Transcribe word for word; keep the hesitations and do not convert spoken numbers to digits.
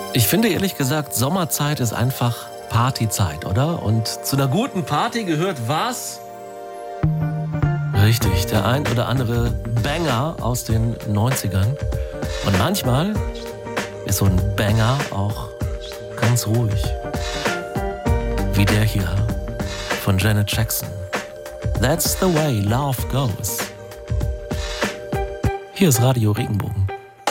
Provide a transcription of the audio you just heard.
Ich finde ehrlich gesagt, Sommerzeit ist einfach Partyzeit, oder? Und zu einer guten Party gehört was? Richtig, der ein oder andere Banger aus den neunzigern. Und manchmal ist so ein Banger auch ganz ruhig. Wie der hier von Janet Jackson. That's the way love goes. Hier ist Radio Regenbogen.